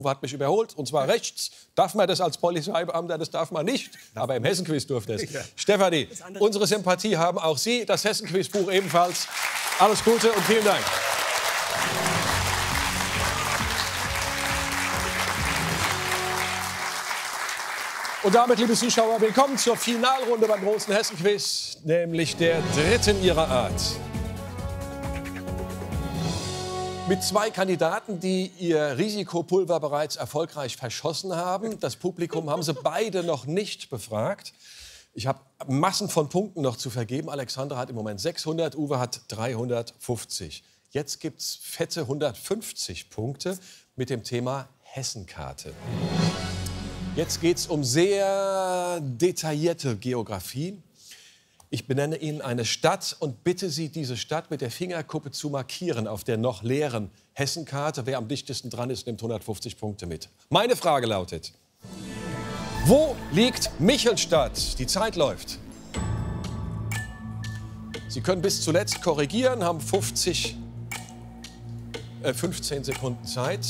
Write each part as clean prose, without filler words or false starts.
Uwe hat mich überholt, und zwar rechts. Darf man das als Polizeibeamter? Das darf man nicht. Aber im Hessenquiz durfte es. Ja. Stefanie, unsere Sympathie haben auch Sie. Das Hessenquiz-Buch ebenfalls. Alles Gute und vielen Dank. Und damit, liebe Zuschauer, willkommen zur Finalrunde beim großen Hessenquiz, nämlich der dritten ihrer Art. Mit zwei Kandidaten, die ihr Risikopulver bereits erfolgreich verschossen haben. Das Publikum haben sie beide noch nicht befragt. Ich habe Massen von Punkten noch zu vergeben. Alexandra hat im Moment 600, Uwe hat 350. Jetzt gibt es fette 150 Punkte mit dem Thema Hessenkarte. Jetzt geht es um sehr detaillierte Geografie. Ich benenne Ihnen eine Stadt und bitte Sie, diese Stadt mit der Fingerkuppe zu markieren auf der noch leeren Hessenkarte. Wer am dichtesten dran ist, nimmt 150 Punkte mit. Meine Frage lautet: Wo liegt Michelstadt? Die Zeit läuft. Sie können bis zuletzt korrigieren, haben 15 Sekunden Zeit.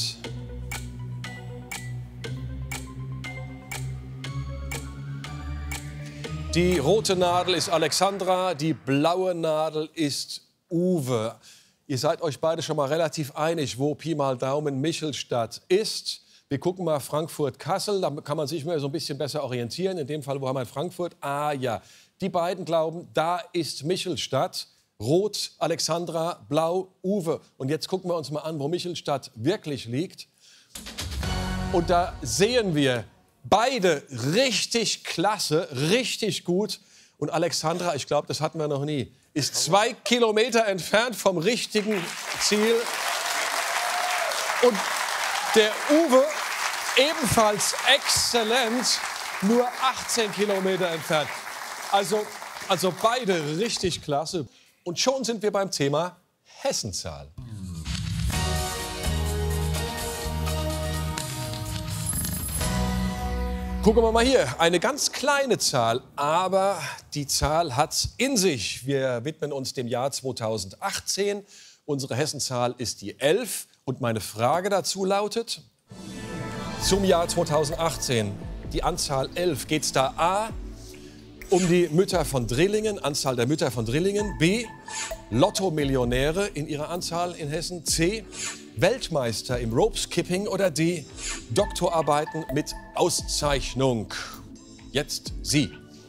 Die rote Nadel ist Alexandra, die blaue Nadel ist Uwe. Ihr seid euch beide schon mal relativ einig, wo Pi mal Daumen Michelstadt ist. Wir gucken mal Frankfurt-Kassel, da kann man sich mal so ein bisschen besser orientieren. In dem Fall, wo haben wir Frankfurt? Ah ja, die beiden glauben, da ist Michelstadt. Rot Alexandra, blau Uwe. Und jetzt gucken wir uns mal an, wo Michelstadt wirklich liegt. Und da sehen wir beide richtig klasse, richtig gut. Und Alexandra, ich glaube, das hatten wir noch nie, ist 2 Kilometer entfernt vom richtigen Ziel. Und der Uwe, ebenfalls exzellent, nur 18 Kilometer entfernt. Also beide richtig klasse. Und schon sind wir beim Thema Hessenzahl. Gucken wir mal hier, eine ganz kleine Zahl, aber die Zahl hat's in sich. Wir widmen uns dem Jahr 2018. Unsere Hessenzahl ist die 11. Und meine Frage dazu lautet: Zum Jahr 2018, die Anzahl 11, geht es da A, um die Mütter von Drillingen, Anzahl der Mütter von Drillingen, B, Lotto-Millionäre in ihrer Anzahl in Hessen, C, Weltmeister im Rope-Skipping oder D, Doktorarbeiten mit Auszeichnung. Jetzt Sie.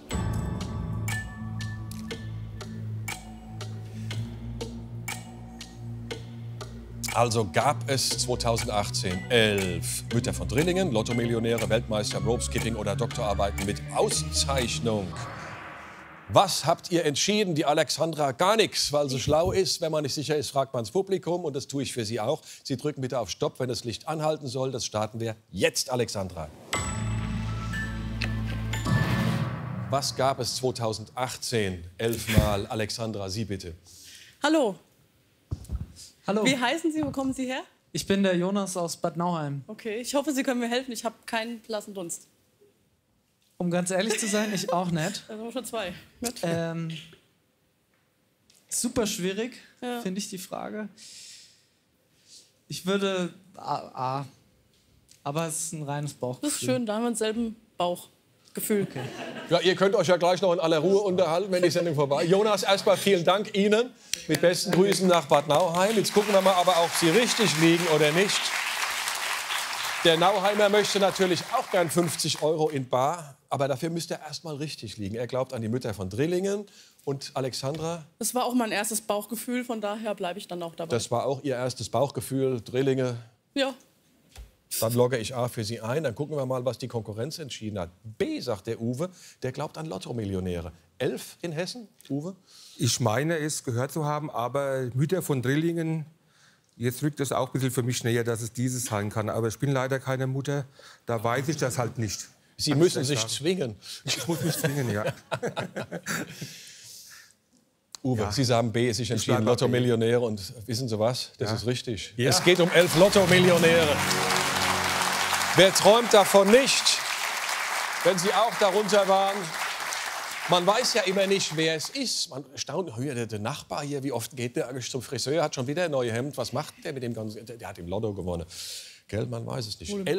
Also gab es 2018 11 Mütter von Drillingen, Lotto-Millionäre, Weltmeister im Rope-Skipping oder Doktorarbeiten mit Auszeichnung. Was habt ihr entschieden? Die Alexandra gar nichts, weil sie schlau ist. Wenn man nicht sicher ist, fragt man das Publikum. Und das tue ich für Sie auch. Sie drücken bitte auf Stopp, wenn das Licht anhalten soll. Das starten wir jetzt, Alexandra. Was gab es 2018? 11 Mal. Alexandra, Sie bitte. Hallo. Hallo. Wie heißen Sie? Wo kommen Sie her? Ich bin der Jonas aus Bad Nauheim. Okay, ich hoffe, Sie können mir helfen. Ich habe keinen blassen Dunst. Um ganz ehrlich zu sein, ich auch nicht. Da sind wir schon zwei. Super schwierig, Ja. finde ich die Frage. Ich würde A. Aber es ist ein reines Bauchgefühl. Das ist schön, da haben wir denselben Bauchgefühl. Okay. Ja, ihr könnt euch ja gleich noch in aller Ruhe unterhalten, wenn die Sendung vorbei ist. Jonas, erstmal vielen Dank Ihnen. Mit besten Grüßen nach Bad Nauheim. Jetzt gucken wir mal, aber ob Sie richtig liegen oder nicht. Der Nauheimer möchte natürlich auch gern 50 € in bar. Aber dafür müsste er erst mal richtig liegen. Er glaubt an die Mütter von Drillingen. Und Alexandra? Das war auch mein erstes Bauchgefühl, von daher bleibe ich dann auch dabei. Das war auch Ihr erstes Bauchgefühl, Drillinge. Ja. Dann logge ich A für Sie ein. Dann gucken wir mal, was die Konkurrenz entschieden hat. B, sagt der Uwe, der glaubt an Lotto-Millionäre. 11 in Hessen, Uwe? Ich meine, es gehört zu haben, aber Mütter von Drillingen, jetzt rückt es auch ein bisschen für mich näher, dass es dieses sein kann. Aber ich bin leider keine Mutter, da weiß ich das halt nicht. Sie müssen sich zwingen. Ich muss mich zwingen, ja. Uwe, Ja. Sie sagen B, sich entschieden, Lotto-Millionäre. Und wissen Sie was? Das ist richtig. Ja. Es geht um 11 Lotto-Millionäre. Wer träumt davon nicht, wenn Sie auch darunter waren? Man weiß ja immer nicht, wer es ist. Man staunt, der Nachbar hier, wie oft geht der eigentlich zum Friseur, hat schon wieder ein neues Hemd. Was macht der mit dem Ganzen? Der hat im Lotto gewonnen. Gell, man weiß es nicht.